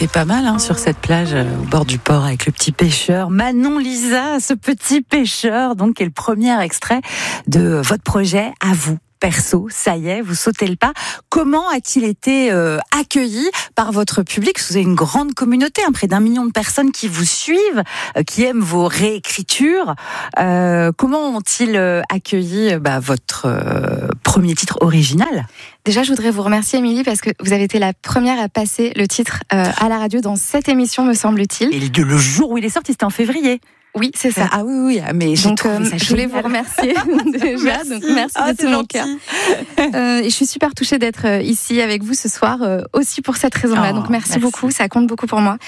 était pas mal sur cette plage au bord du port avec le petit pêcheur. Manon Lisa, ce petit pêcheur, donc est le premier extrait de votre projet à vous. Perso, ça y est, vous sautez le pas. Comment a-t-il été accueilli par votre public? Vous avez une grande communauté, près d'1 million de personnes qui vous suivent, qui aiment vos réécritures. Comment ont-ils accueilli votre premier titre original? Déjà, je voudrais vous remercier, Émilie, parce que vous avez été la première à passer le titre à la radio dans cette émission, me semble-t-il. Et le jour où il est sorti, c'était en février. Oui, c'est ça. Ah oui, mais donc je voulais vous remercier déjà. Merci de tout mon cœur. Et je suis super touchée d'être ici avec vous ce soir, aussi pour cette raison-là. Donc merci beaucoup, ça compte beaucoup pour moi.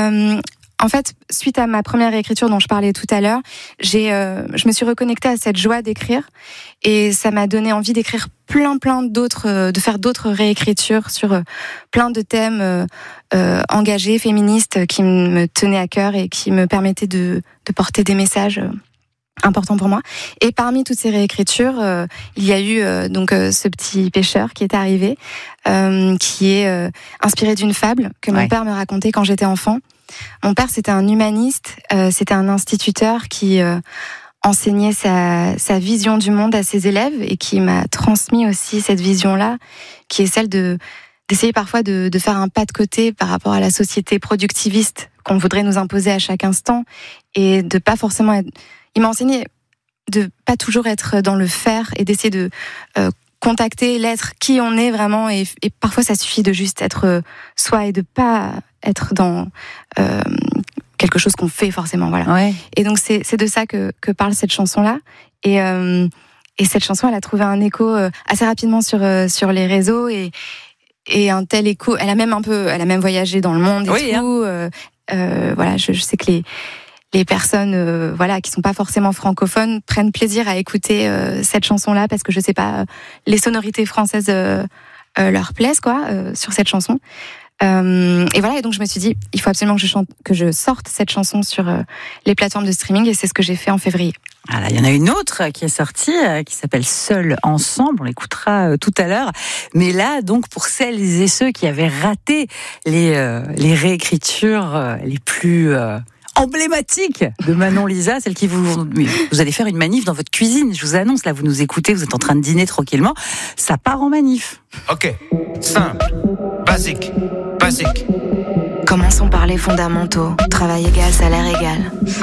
En fait, suite à ma première réécriture dont je parlais tout à l'heure, je me suis reconnectée à cette joie d'écrire et ça m'a donné envie d'écrire plein d'autres, de faire d'autres réécritures sur plein de thèmes engagés, féministes, qui me tenaient à cœur et qui me permettaient de porter des messages importants pour moi. Et parmi toutes ces réécritures, il y a eu donc ce petit pêcheur qui est arrivé, qui est inspiré d'une fable que mon père me racontait quand j'étais enfant. Mon père, c'était un humaniste, c'était un instituteur qui enseignait sa vision du monde à ses élèves et qui m'a transmis aussi cette vision-là, qui est celle d'essayer parfois de faire un pas de côté par rapport à la société productiviste qu'on voudrait nous imposer à chaque instant et de pas forcément être... Il m'a enseigné de pas toujours être dans le faire et d'essayer de contacter l'être qui on est vraiment et parfois ça suffit de juste être soi et de pas être dans quelque chose qu'on fait forcément, voilà. Ouais. Et donc c'est de ça que parle cette chanson-là. Et cette chanson, elle a trouvé un écho assez rapidement sur les réseaux et un tel écho. Elle a même voyagé dans le monde et tout. Voilà, je sais que les personnes qui sont pas forcément francophones prennent plaisir à écouter cette chanson-là parce que je sais pas, les sonorités françaises leur plaisent sur cette chanson. Et voilà, et donc je me suis dit, il faut absolument que je sorte cette chanson sur les plateformes de streaming et c'est ce que j'ai fait en février. Voilà, il y en a une autre qui est sortie, qui s'appelle Seul Ensemble, on l'écoutera tout à l'heure. Mais là, donc, pour celles et ceux qui avaient raté les réécritures les plus emblématique de Manon Lisa, celle qui vous allez faire une manif dans votre cuisine, je vous annonce, là vous nous écoutez, vous êtes en train de dîner tranquillement, ça part en manif. Ok, simple, basique. Commençons par les fondamentaux, travail égal, salaire égal.